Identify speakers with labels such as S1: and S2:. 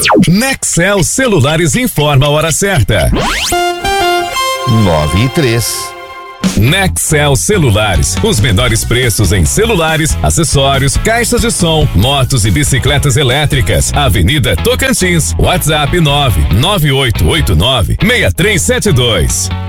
S1: Nexcel Celulares informa a hora certa.
S2: 9:03.
S1: Nexcel Celulares, os menores preços em celulares, acessórios, caixas de som, motos e bicicletas elétricas. Avenida Tocantins, WhatsApp 99889-6372.